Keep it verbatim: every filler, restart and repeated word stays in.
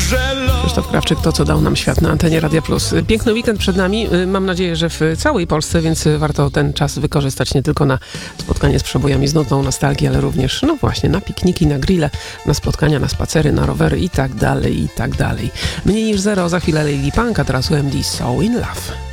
Krzysztof Krawczyk, to co dał nam świat na antenie Radia Plus. Piękny weekend przed nami, mam nadzieję, że w całej Polsce, więc warto ten czas wykorzystać nie tylko na spotkanie z przebojami, z nutną nostalgii, ale również, no właśnie, na pikniki, na grille, na spotkania, na spacery, na rowery i tak dalej, i tak dalej. Mniej niż zero, za chwilę Lady Punk, a teraz U M D So In Love.